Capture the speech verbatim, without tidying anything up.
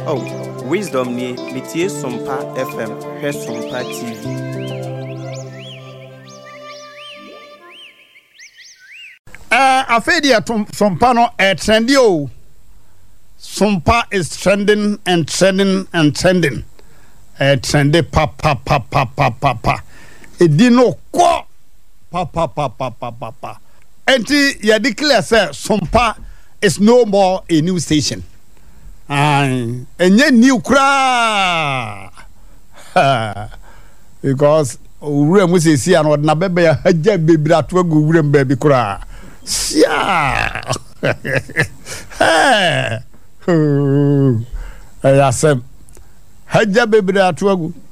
Oh, wisdom ni metie Sompa F M, he Sompa T V. Uh, Afedia Sompa no eh, trendy o. Sompa is trending and trending and trending. Eh, trendy pa pa pa pa pa pa pa. Edino kwa pa pa pa pa pa pa pa. Enti ya declare say Sompa is no more a new station. Aye, enye new kra. Because ure mu sesi an odna bebe ya haja bebira to agu ure mbabi kra. Sia. Hey. Oh. Ayasem. Haja bebira to agu.